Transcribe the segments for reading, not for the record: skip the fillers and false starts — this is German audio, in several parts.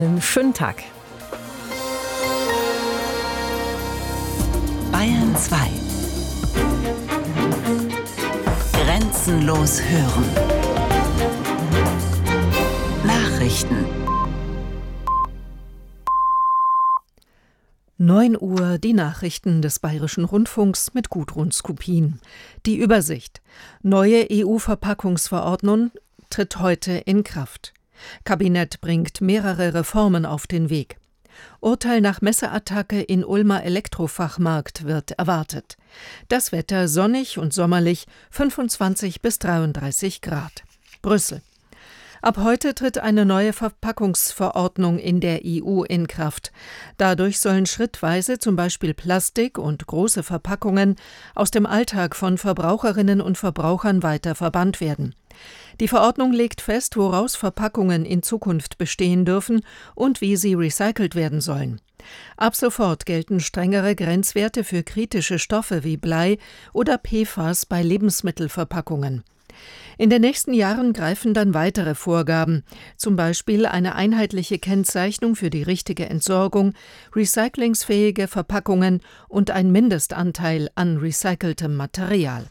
Einen schönen Tag. Bayern 2. Grenzenlos hören. Nachrichten. 9 Uhr, die Nachrichten des Bayerischen Rundfunks mit Gudrun Skupin. Die Übersicht. Neue EU-Verpackungsverordnung tritt heute in Kraft. Kabinett bringt mehrere Reformen auf den Weg. Urteil nach Messerattacke in Ulmer Elektrofachmarkt wird erwartet. Das Wetter sonnig und sommerlich, 25 bis 33 Grad. Brüssel. Ab heute tritt eine neue Verpackungsverordnung in der EU in Kraft. Dadurch sollen schrittweise zum Beispiel Plastik und große Verpackungen aus dem Alltag von Verbraucherinnen und Verbrauchern weiter verbannt werden. Die Verordnung legt fest, woraus Verpackungen in Zukunft bestehen dürfen und wie sie recycelt werden sollen. Ab sofort gelten strengere Grenzwerte für kritische Stoffe wie Blei oder PFAS bei Lebensmittelverpackungen. In den nächsten Jahren greifen dann weitere Vorgaben, zum Beispiel eine einheitliche Kennzeichnung für die richtige Entsorgung, recyclingsfähige Verpackungen und ein Mindestanteil an recyceltem Material.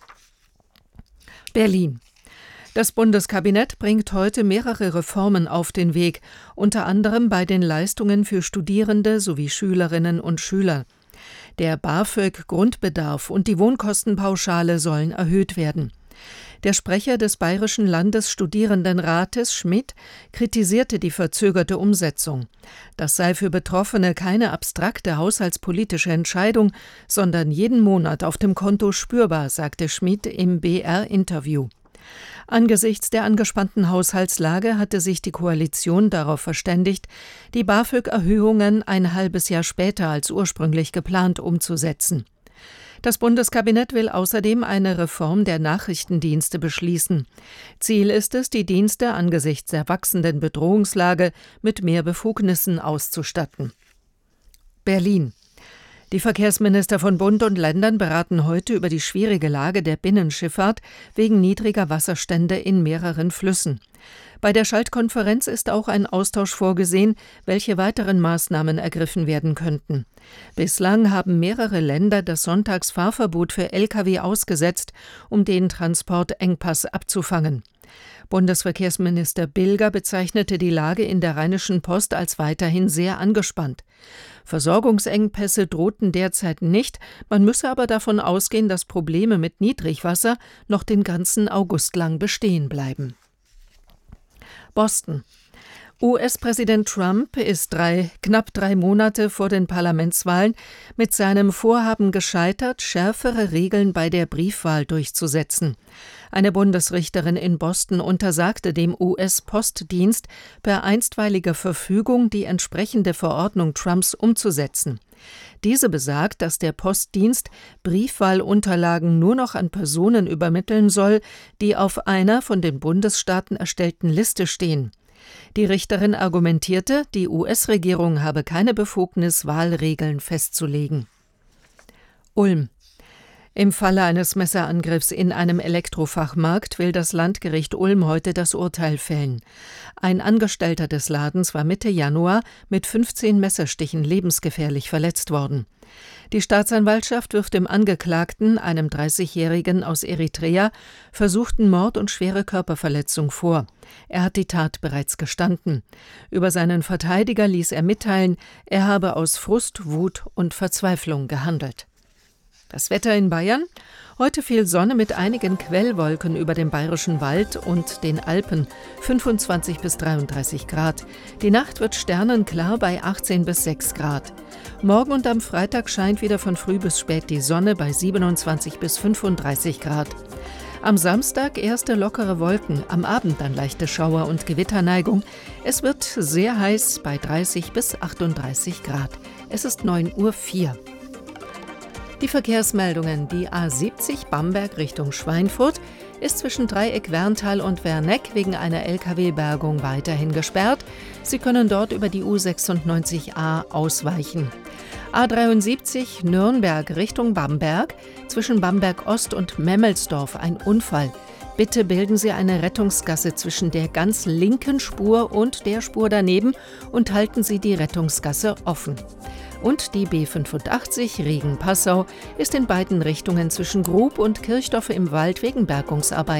Berlin. Das Bundeskabinett bringt heute mehrere Reformen auf den Weg, unter anderem bei den Leistungen für Studierende sowie Schülerinnen und Schüler. Der BAföG-Grundbedarf und die Wohnkostenpauschale sollen erhöht werden. Der Sprecher des Bayerischen Landesstudierendenrates, Schmidt, kritisierte die verzögerte Umsetzung. Das sei für Betroffene keine abstrakte haushaltspolitische Entscheidung, sondern jeden Monat auf dem Konto spürbar, sagte Schmidt im BR-Interview. Angesichts der angespannten Haushaltslage hatte sich die Koalition darauf verständigt, die BAföG-Erhöhungen ein halbes Jahr später als ursprünglich geplant umzusetzen. Das Bundeskabinett will außerdem eine Reform der Nachrichtendienste beschließen. Ziel ist es, die Dienste angesichts der wachsenden Bedrohungslage mit mehr Befugnissen auszustatten. Berlin. Die Verkehrsminister von Bund und Ländern beraten heute über die schwierige Lage der Binnenschifffahrt wegen niedriger Wasserstände in mehreren Flüssen. Bei der Schaltkonferenz ist auch ein Austausch vorgesehen, welche weiteren Maßnahmen ergriffen werden könnten. Bislang haben mehrere Länder das Sonntagsfahrverbot für Lkw ausgesetzt, um den Transportengpass abzufangen. Bundesverkehrsminister Bilger bezeichnete die Lage in der Rheinischen Post als weiterhin sehr angespannt. Versorgungsengpässe drohten derzeit nicht, man müsse aber davon ausgehen, dass Probleme mit Niedrigwasser noch den ganzen August lang bestehen bleiben. Boston. US-Präsident Trump ist knapp 3 Monate vor den Parlamentswahlen mit seinem Vorhaben gescheitert, schärfere Regeln bei der Briefwahl durchzusetzen. Eine Bundesrichterin in Boston untersagte dem US-Postdienst per einstweiliger Verfügung, die entsprechende Verordnung Trumps umzusetzen. Diese besagt, dass der Postdienst Briefwahlunterlagen nur noch an Personen übermitteln soll, die auf einer von den Bundesstaaten erstellten Liste stehen. Die Richterin argumentierte, die US-Regierung habe keine Befugnis, Wahlregeln festzulegen. Ulm. Im Falle eines Messerangriffs in einem Elektrofachmarkt will das Landgericht Ulm heute das Urteil fällen. Ein Angestellter des Ladens war Mitte Januar mit 15 Messerstichen lebensgefährlich verletzt worden. Die Staatsanwaltschaft wirft dem Angeklagten, einem 30-Jährigen aus Eritrea, versuchten Mord und schwere Körperverletzung vor. Er hat die Tat bereits gestanden. Über seinen Verteidiger ließ er mitteilen, er habe aus Frust, Wut und Verzweiflung gehandelt. Das Wetter in Bayern? Heute viel Sonne mit einigen Quellwolken über dem Bayerischen Wald und den Alpen, 25 bis 33 Grad. Die Nacht wird sternenklar bei 18 bis 6 Grad. Morgen und am Freitag scheint wieder von früh bis spät die Sonne bei 27 bis 35 Grad. Am Samstag erste lockere Wolken, am Abend dann leichte Schauer und Gewitterneigung. Es wird sehr heiß bei 30 bis 38 Grad. Es ist 9:04 Uhr. Die Verkehrsmeldungen: Die A70 Bamberg Richtung Schweinfurt ist zwischen Dreieck Werntal und Werneck wegen einer Lkw-Bergung weiterhin gesperrt. Sie können dort über die U96a ausweichen. A73 Nürnberg Richtung Bamberg, zwischen Bamberg Ost und Memmelsdorf ein Unfall. Bitte bilden Sie eine Rettungsgasse zwischen der ganz linken Spur und der Spur daneben und halten Sie die Rettungsgasse offen. Und die B85 Regen-Passau ist in beiden Richtungen zwischen Grub und Kirchdorf im Wald wegen Bergungsarbeiten